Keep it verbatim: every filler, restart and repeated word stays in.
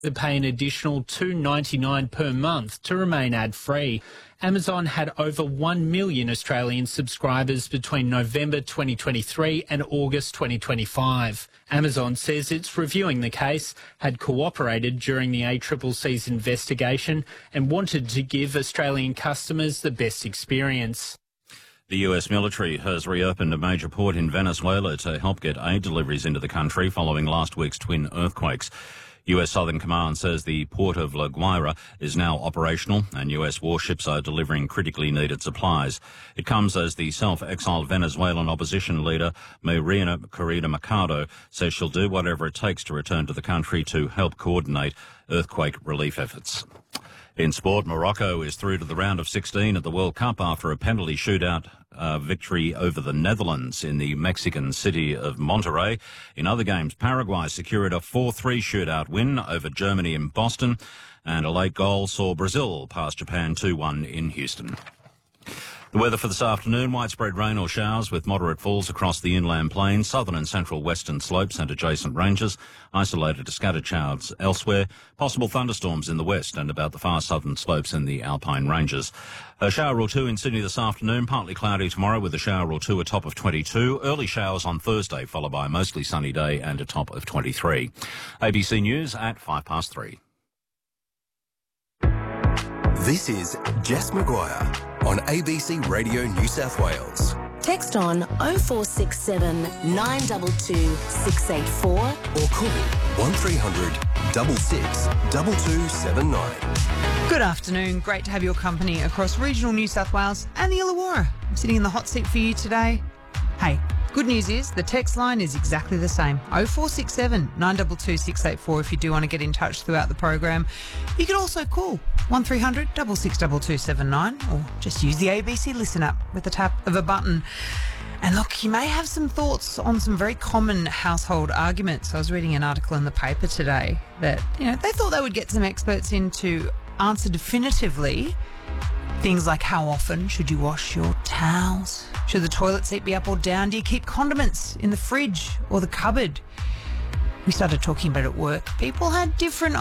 to pay an additional two dollars ninety-nine per month to remain ad-free. Amazon had over one million Australian subscribers between November twenty twenty-three and August twenty twenty-five. Amazon says it's reviewing the case, had cooperated during the A C C C's investigation and wanted to give Australian customers the best experience. The U S military has reopened a major port in Venezuela to help get aid deliveries into the country following last week's twin earthquakes. U S Southern Command says the port of La Guaira is now operational and U S warships are delivering critically needed supplies. It comes as the self-exiled Venezuelan opposition leader Maria Corina Machado says she'll do whatever it takes to return to the country to help coordinate earthquake relief efforts. In sport, Morocco is through to the round of sixteen at the World Cup after a penalty shootout uh, victory over the Netherlands in the Mexican city of Monterrey. In other games, Paraguay secured a four three shootout win over Germany in Boston, and a late goal saw Brazil pass Japan two one in Houston. The weather for this afternoon, widespread rain or showers with moderate falls across the inland plains, southern and central western slopes and adjacent ranges, isolated to scattered showers elsewhere, possible thunderstorms in the west and about the far southern slopes in the alpine ranges. A shower or two in Sydney this afternoon, partly cloudy tomorrow with a shower or two, a top of twenty-two. Early showers on Thursday, followed by a mostly sunny day and a top of twenty-three. A B C News at five past three. This is Jess Maguire on A B C Radio New South Wales. Text on oh four six seven, nine two two, six eight four or call one three hundred, six six, two two seven nine. Good afternoon. Great to have your company across regional New South Wales and the Illawarra. I'm sitting in the hot seat for you today. Hey, good news is the text line is exactly the same. oh four six seven, nine two two, six eight four if you do want to get in touch throughout the program. You can also call one three hundred, six six, two two seven nine or just use the A B C Listen app with the tap of a button. And look, you may have some thoughts on some very common household arguments. I was reading an article in the paper today that, you know, they thought they would get some experts in to answer definitively things like how often should you wash your towels? Should the toilet seat be up or down? Do you keep condiments in the fridge or the cupboard? We started talking about it at work. People had different